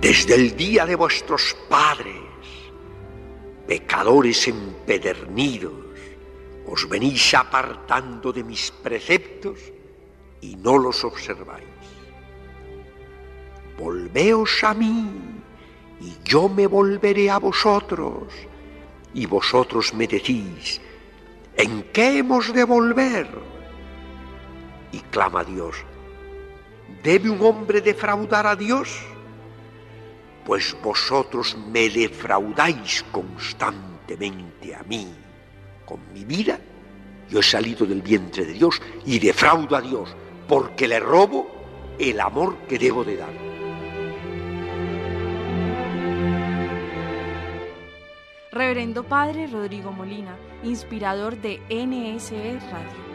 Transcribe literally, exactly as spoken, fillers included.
Desde el día de vuestros padres, pecadores empedernidos, os venís apartando de mis preceptos y no los observáis. Volveos a mí, y yo me volveré a vosotros, y vosotros me decís, ¿en qué hemos de volver? Y clama Dios, ¿debe un hombre defraudar a Dios? Pues vosotros me defraudáis constantemente a mí. Con mi vida, yo he salido del vientre de Dios y defraudo a Dios, porque le robo el amor que debo de dar. Reverendo Padre Rodrigo Molina, inspirador de N S E Radio.